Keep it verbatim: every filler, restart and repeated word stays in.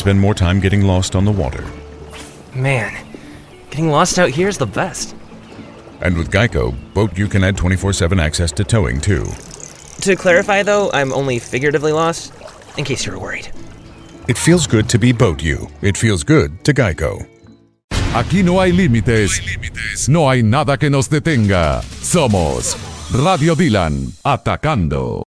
spend more time getting lost on the water. Man, getting lost out here is the best. And with Geico, Boat U can add twenty-four seven access to towing, too. To clarify, though, I'm only figuratively lost, in case you were worried. It feels good to be Boat U. It feels good to Geico. Aquí no hay límites. No hay nada que nos detenga. Somos Radio Dylan, atacando.